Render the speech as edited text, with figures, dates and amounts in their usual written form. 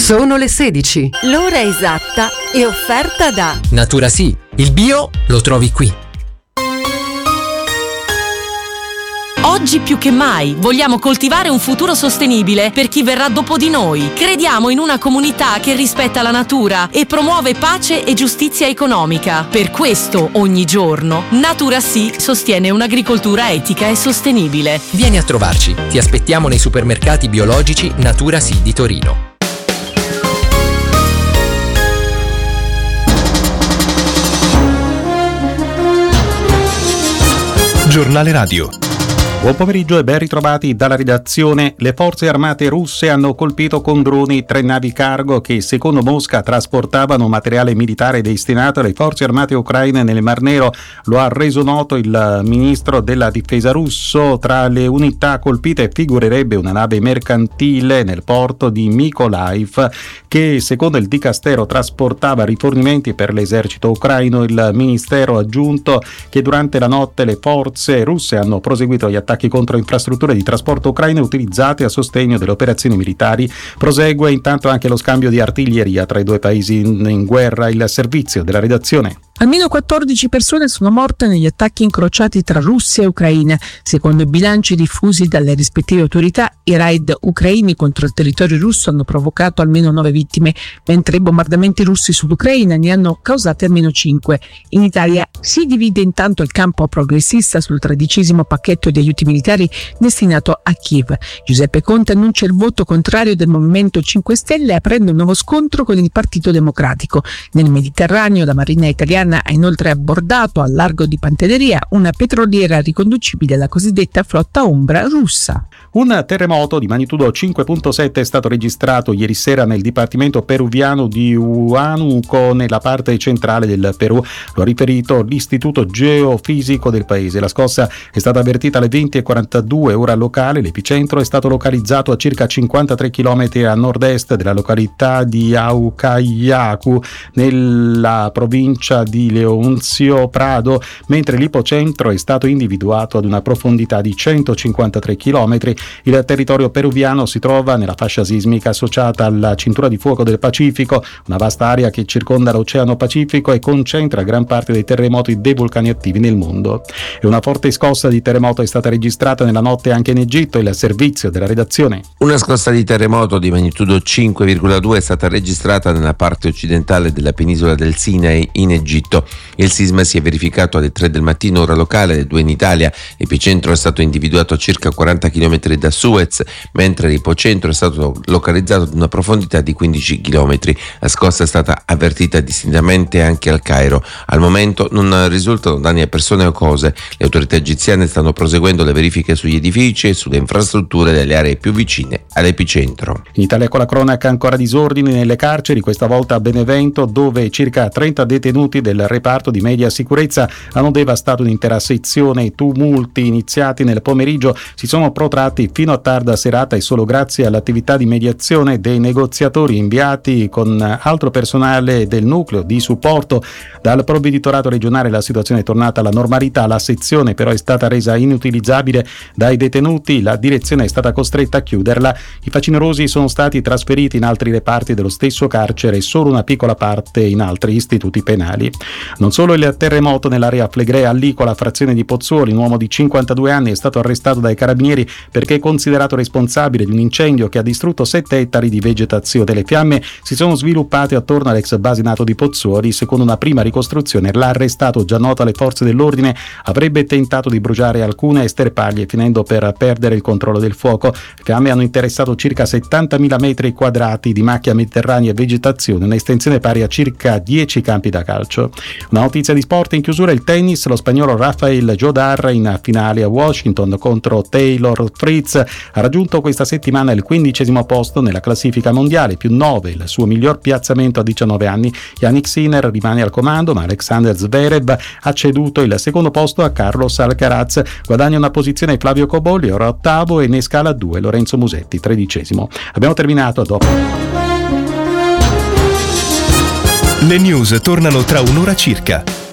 Sono le 16. L'ora esatta è offerta da Natura Sì, il bio lo trovi qui. Oggi più che mai vogliamo coltivare un futuro sostenibile per chi verrà dopo di noi. Crediamo in una comunità che rispetta la natura e promuove pace e giustizia economica. Per questo, ogni giorno, Natura Sì sostiene un'agricoltura etica e sostenibile. Vieni a trovarci. Ti aspettiamo nei supermercati biologici Natura Sì di Torino. Giornale Radio. Buon pomeriggio e ben ritrovati dalla redazione. Le forze armate russe hanno colpito con droni 3 navi cargo che, secondo Mosca, trasportavano materiale militare destinato alle forze armate ucraine nel Mar Nero. Lo ha reso noto il ministro della difesa russo. Tra le unità colpite figurerebbe una nave mercantile nel porto di Mykolaiv che, secondo il dicastero, trasportava rifornimenti per l'esercito ucraino. Il ministero ha aggiunto che durante la notte le forze russe hanno proseguito gli attacchi contro infrastrutture di trasporto ucraine utilizzate a sostegno delle operazioni militari. Prosegue intanto anche lo scambio di artiglieria tra i due paesi in guerra. Il servizio della redazione. Almeno 14 persone sono morte negli attacchi incrociati tra Russia e Ucraina. Secondo i bilanci diffusi dalle rispettive autorità, i raid ucraini contro il territorio russo hanno provocato almeno 9 vittime, mentre i bombardamenti russi sull'Ucraina ne hanno causate almeno 5. In Italia si divide intanto il campo progressista sul 13° pacchetto di aiuti militari destinato a Kiev. Giuseppe Conte annuncia il voto contrario del Movimento 5 Stelle, aprendo un nuovo scontro con il Partito Democratico. Nel Mediterraneo la Marina italiana ha inoltre abbordato al largo di Pantelleria una petroliera riconducibile alla cosiddetta flotta ombra russa. Un terremoto di magnitudo 5.7 è stato registrato ieri sera nel dipartimento peruviano di Huánuco, nella parte centrale del Perù. Lo ha riferito l'Istituto Geofisico del paese. La scossa è stata avvertita alle 20:42 ora locale. L'epicentro è stato localizzato a circa 53 km a nord-est della località di Aucayacu, nella provincia di Leoncio Prado, mentre l'ipocentro è stato individuato ad una profondità di 153 km. Il territorio peruviano si trova nella fascia sismica associata alla cintura di fuoco del Pacifico, una vasta area che circonda l'Oceano Pacifico e concentra gran parte dei terremoti dei vulcani attivi nel mondo. E una forte scossa di terremoto è stata registrata nella notte anche in Egitto. Il servizio della redazione. Una scossa di terremoto di magnitudo 5,2 è stata registrata nella parte occidentale della penisola del Sinai in Egitto. Il sisma si è verificato alle 3 del mattino ora locale, 2 in Italia. L'epicentro è stato individuato a circa 40 km da Suez, mentre l'ipocentro è stato localizzato ad una profondità di 15 km. La scossa è stata avvertita distintamente anche al Cairo. Al momento non risultano danni a persone o cose. Le autorità egiziane stanno proseguendo le verifiche sugli edifici e sulle infrastrutture delle aree più vicine all'epicentro. In Italia con la cronaca ancora disordini nelle carceri, questa volta a Benevento, dove circa 30 detenuti del reparto di media sicurezza hanno devastato un'intera sezione. I tumulti iniziati nel pomeriggio si sono protratti fino a tarda serata e solo grazie all'attività di mediazione dei negoziatori inviati con altro personale del nucleo di supporto dal provveditorato regionale la situazione è tornata alla normalità. La sezione però è stata resa inutilizzabile dai detenuti, la direzione è stata costretta a chiuderla. I facinorosi sono stati trasferiti in altri reparti dello stesso carcere e solo una piccola parte in altri istituti penali. Non solo il terremoto nell'area Flegrea, Allicola, frazione di Pozzuoli, un uomo di 52 anni è stato arrestato dai carabinieri perché è considerato responsabile di un incendio che ha distrutto 7 ettari di vegetazione. Le fiamme si sono sviluppate attorno all'ex base NATO di Pozzuoli. Secondo una prima ricostruzione, l'arrestato, già noto alle forze dell'ordine, avrebbe tentato di bruciare alcune sterpaglie finendo per perdere il controllo del fuoco. Le fiamme hanno interessato circa 70.000 metri quadrati di macchia mediterranea e vegetazione, un'estensione pari a circa 10 campi da calcio. Una notizia di sport in chiusura: il tennis, lo spagnolo Rafael Jodar in finale a Washington contro Taylor Fritz ha raggiunto questa settimana il 15° posto nella classifica mondiale, più 9, il suo miglior piazzamento a 19 anni. Yannick Sinner rimane al comando, ma Alexander Zverev ha ceduto il secondo posto a Carlos Alcaraz. Guadagna una posizione Flavio Cobolli, ora 8° e ne scala 2 Lorenzo Musetti, 13°. Abbiamo terminato, a dopo. Le news tornano tra un'ora circa.